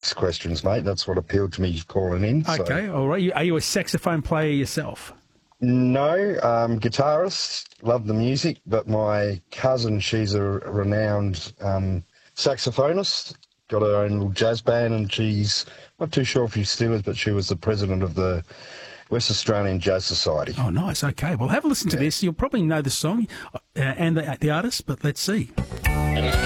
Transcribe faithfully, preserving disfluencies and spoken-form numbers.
sax questions, mate. That's what appealed to me calling in. Okay, so. all right. You, are you a saxophone player yourself? No, um, guitarist, love the music, but my cousin, she's a renowned um, saxophonist, got her own little jazz band, and she's, not too sure if she still is, but she was the president of the West Australian Jazz Society. Oh, nice. Okay. Well, have a listen to Yeah. this. You'll probably know the song uh, and the, the artist, but let's see.